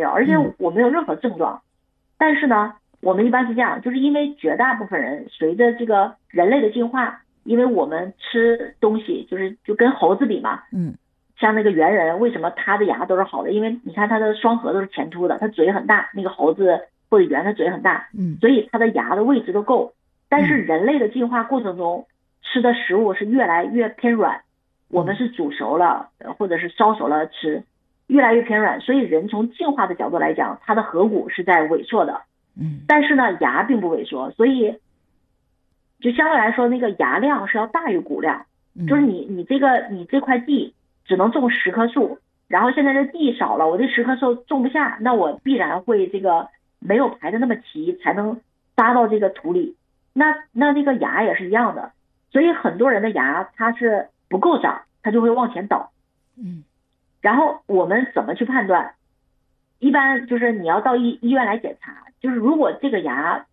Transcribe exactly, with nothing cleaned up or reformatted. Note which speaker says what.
Speaker 1: 掉，而且我没有任何症状。但是呢，我们一般是这样，就是因为绝大部分人随着这个人类的进化，因为我们吃东西就是就跟猴子比嘛，
Speaker 2: 嗯，
Speaker 1: 像那个猿人，为什么他的牙都是好的？因为你看他的双颌都是前凸的，他嘴很大，那个猴子或者猿它嘴很大，
Speaker 2: 嗯，
Speaker 1: 所以他的牙的位置都够。但是人类的进化过程中，吃的食物是越来越偏软，我们是煮熟了或者是烧熟了吃，越来越偏软，所以人从进化的角度来讲，它的颌骨是在萎缩的，
Speaker 2: 嗯，
Speaker 1: 但是呢，牙并不萎缩，所以就相对来说，那个牙量是要大于骨量，就是你你这个你这块地只能种十棵树，然后现在这地少了，我这十棵树种不下，那我必然会这个没有排的那么齐，才能扎到这个土里。那那这个牙也是一样的，所以很多人的牙它是不够长，它就会往前倒。
Speaker 2: 嗯，
Speaker 1: 然后我们怎么去判断？一般就是你要到医医院来检查，就是如果这个牙